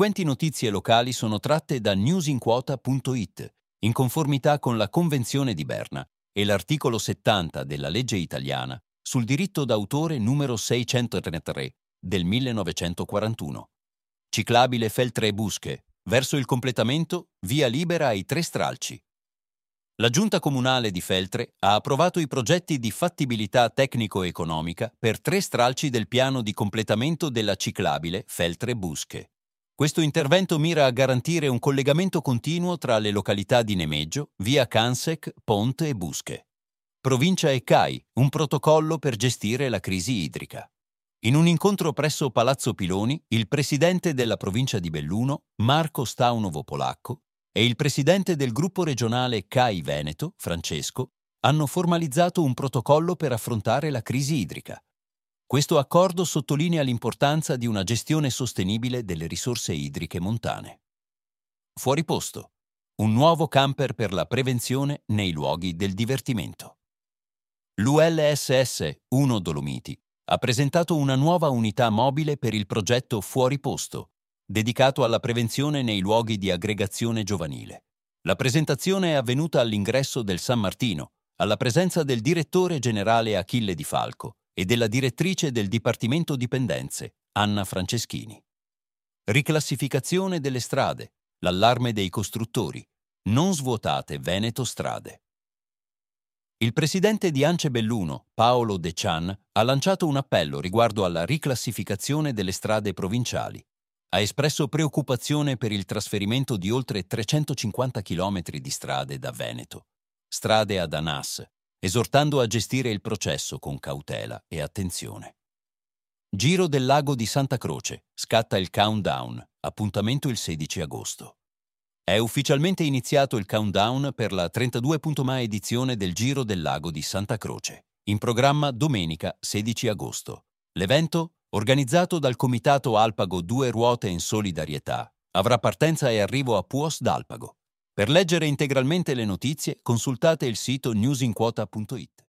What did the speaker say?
seguenti notizie locali sono tratte da newsinquota.it, in conformità con la Convenzione di Berna e l'articolo 70 della legge italiana sul diritto d'autore numero 633 del 1941. Ciclabile Feltre Busche, verso il completamento, via libera ai 3 stralci. La Giunta Comunale di Feltre ha approvato i progetti di fattibilità tecnico-economica per 3 stralci del piano di completamento della ciclabile Feltre Busche. Questo intervento mira a garantire un collegamento continuo tra le località di Nemeggio, via Cansec, Ponte e Busche. Provincia e CAI, un protocollo per gestire la crisi idrica. In un incontro presso Palazzo Piloni, il presidente della provincia di Belluno, Marco Staunovo Polacco, e il presidente del gruppo regionale CAI Veneto, Francesco, hanno formalizzato un protocollo per affrontare la crisi idrica. Questo accordo sottolinea l'importanza di una gestione sostenibile delle risorse idriche montane. Fuori posto. Un nuovo camper per la prevenzione nei luoghi del divertimento. L'ULSS 1 Dolomiti ha presentato una nuova unità mobile per il progetto Fuori Posto, dedicato alla prevenzione nei luoghi di aggregazione giovanile. La presentazione è avvenuta all'ingresso del San Martino, alla presenza del direttore generale Achille Di Falco e della direttrice del Dipartimento Dipendenze, Anna Franceschini. Riclassificazione delle strade, l'allarme dei costruttori, non svuotate Veneto strade. Il presidente di Ance Belluno, Paolo De Cian, ha lanciato un appello riguardo alla riclassificazione delle strade provinciali. Ha espresso preoccupazione per il trasferimento di oltre 350 km di strade da Veneto, strade ad ANAS, esortando a gestire il processo con cautela e attenzione. Giro del Lago di Santa Croce, scatta il countdown, appuntamento il 16 agosto. È ufficialmente iniziato il countdown per la 32 edizione del Giro del Lago di Santa Croce, in programma domenica 16 agosto. L'evento, organizzato dal Comitato Alpago Due Ruote in Solidarietà, avrà partenza e arrivo a Puos d'Alpago. Per leggere integralmente le notizie, consultate il sito newsinquota.it.